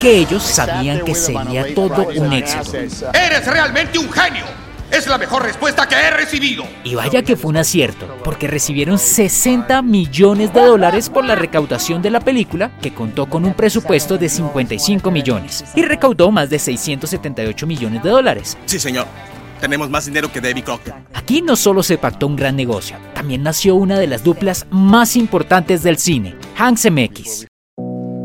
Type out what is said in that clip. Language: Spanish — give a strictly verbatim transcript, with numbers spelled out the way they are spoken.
que ellos sabían que sería todo un éxito. ¡Eres realmente un genio! ¡Es la mejor respuesta que he recibido! Y vaya que fue un acierto, porque recibieron sesenta millones de dólares por la recaudación de la película, que contó con un presupuesto de cincuenta y cinco millones, y recaudó más de seiscientos setenta y ocho millones de dólares. Sí, señor. Tenemos más dinero que Davy Crockett. Aquí no solo se pactó un gran negocio, también nació una de las duplas más importantes del cine, Hank Zemeckis.